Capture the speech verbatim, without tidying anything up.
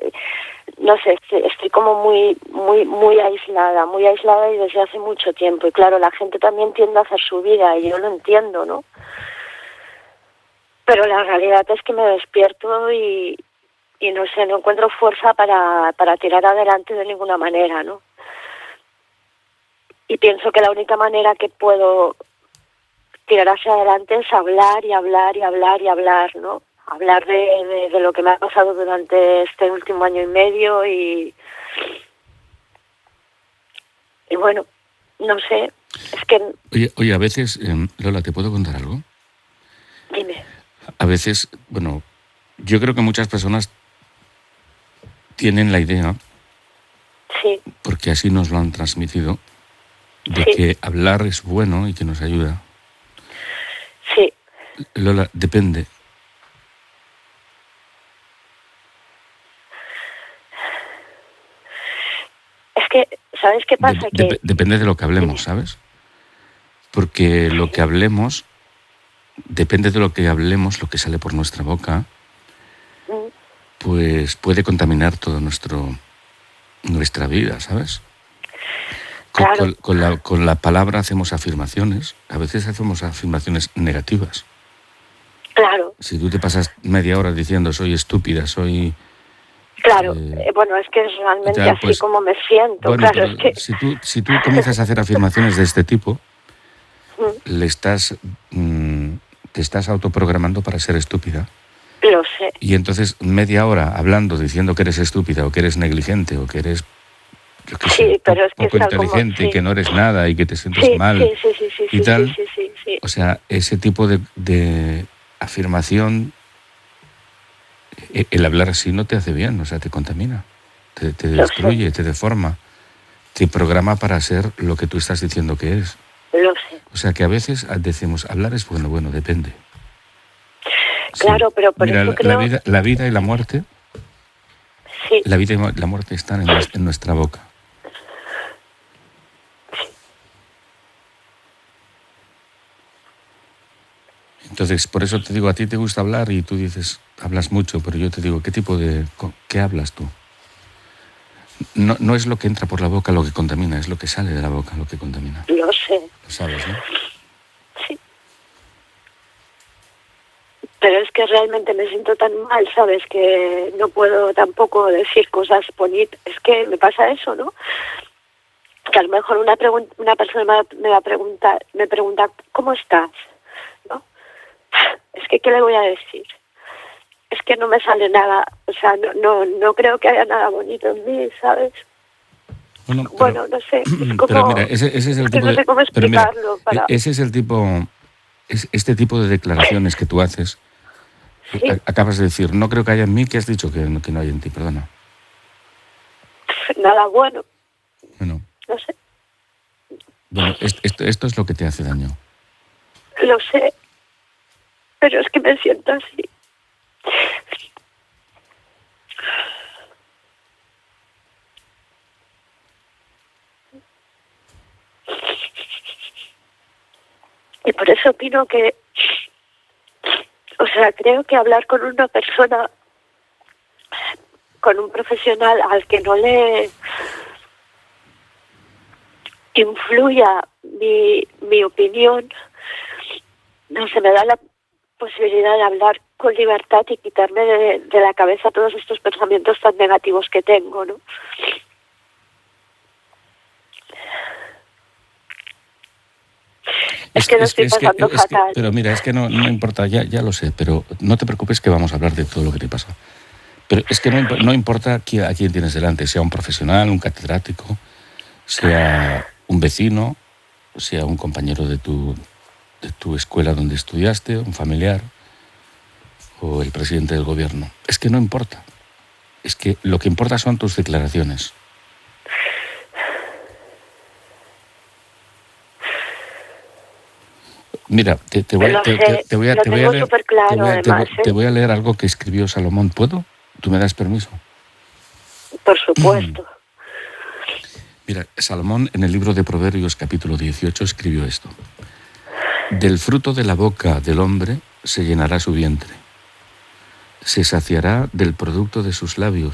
no sé, estoy, estoy como muy, muy, muy aislada, muy aislada y desde hace mucho tiempo. Y claro, la gente también tiende a hacer su vida y yo lo entiendo, ¿no? Pero la realidad es que me despierto y, y no sé, no encuentro fuerza para, para tirar adelante de ninguna manera, ¿no? Y pienso que la única manera que puedo tirar hacia adelante es hablar y hablar y hablar y hablar, ¿no? Hablar de, de, de lo que me ha pasado durante este último año y medio y, y bueno, no sé, es que... Oye, oye a veces, eh, Lola, ¿te puedo contar algo? Dime. A veces, bueno, yo creo que muchas personas tienen la idea, Sí. porque así nos lo han transmitido, de Sí. que hablar es bueno y que nos ayuda. Sí. Lola, depende. Es que, ¿sabes qué pasa? De, de, que depende de lo que hablemos, ¿sabes? Porque lo que hablemos, depende de lo que hablemos, lo que sale por nuestra boca, pues puede contaminar todo nuestro nuestra vida, ¿sabes? Con, Claro. con, con, la, con la palabra hacemos afirmaciones, a veces hacemos afirmaciones negativas. Claro. Si tú te pasas media hora diciendo soy estúpida, soy... Claro, eh, bueno, es que es realmente tal, así pues, como me siento, bueno, claro, pero es que... si tú, si tú comienzas a hacer afirmaciones de este tipo, le estás, mmm, te estás autoprogramando para ser estúpida. Lo sé. Y entonces media hora hablando, diciendo que eres estúpida o que eres negligente o que eres, yo qué Sí, sé, pero es que poco es algo como- inteligente sí. y que no eres nada y que te sientes Sí, mal sí, sí, sí, sí, y sí, tal. sí, sí, sí, sí. O sea, ese tipo de, de afirmación, el hablar así no te hace bien, o sea, te contamina, te, te Lo destruye, sé. te deforma, te programa para ser lo que tú estás diciendo que es. Lo sé. O sea, que a veces decimos, hablar es bueno, bueno, depende. Claro, Sí. pero por Mira, eso la, creo... la, vida, la vida y la muerte, Sí. la vida y la muerte están en, nuestra, en nuestra boca. Entonces, por eso te digo, a ti te gusta hablar y tú dices, hablas mucho, pero yo te digo, ¿qué tipo de... qué hablas tú? No, no es lo que entra por la boca lo que contamina, es lo que sale de la boca lo que contamina. Lo sé. Lo sabes, ¿no? Sí. Pero es que realmente me siento tan mal, ¿sabes? Que no puedo tampoco decir cosas bonitas. Es que me pasa eso, ¿no? Que a lo mejor una, pregun- una persona me va, me va a preguntar, me pregunta, ¿cómo estás? ¿No? Es que, ¿qué le voy a decir? Es que no me sale nada, o sea, no, no, no creo que haya nada bonito en mí, ¿sabes? Bueno, pero, bueno no sé, es como... pero mira, ese, ese es el es que tipo no de... sé cómo Pero mira, explicarlo para... ese es el tipo... Es, este tipo de declaraciones que tú haces, Sí. a, acabas de decir, no creo que haya en mí, que has dicho que, que no hay en ti, perdona. Nada bueno. Bueno. No sé. Bueno, esto, esto es lo que te hace daño. Lo sé, pero es que me siento así. Y por eso opino que, o sea, creo que hablar con una persona, con un profesional al que no le influya mi, mi opinión, no se me da la posibilidad de hablar con libertad y quitarme de, de la cabeza todos estos pensamientos tan negativos que tengo, ¿no? Es, es que lo estoy es pasando que, es fatal. Que, pero mira, es que no, no importa, ya, ya lo sé, pero no te preocupes que vamos a hablar de todo lo que te pasa. Pero es que no, no importa a quién tienes delante, sea un profesional, un catedrático, sea un vecino, sea un compañero de tu, de tu escuela donde estudiaste, un familiar o el presidente del gobierno. Es que no importa. Es que lo que importa son tus declaraciones. Mira, te, te, voy, te, te, te voy a te voy a leer claro, te voy a, además, te, ¿eh? te voy a leer algo que escribió Salomón. ¿Puedo? ¿Tú me das permiso? Por supuesto. Mira, Salomón en el libro de Proverbios capítulo dieciocho escribió esto: del fruto de la boca del hombre se llenará su vientre, se saciará del producto de sus labios.